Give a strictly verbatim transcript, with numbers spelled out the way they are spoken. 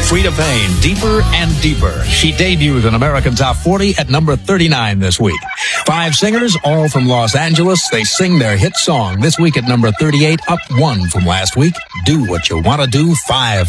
Frida Payne, Deeper and Deeper. She debuted in American Top forty at number thirty-nine this week. Five singers, all from Los Angeles. They sing their hit song this week at number thirty-eight, up one from last week. Do What You Want to Do, five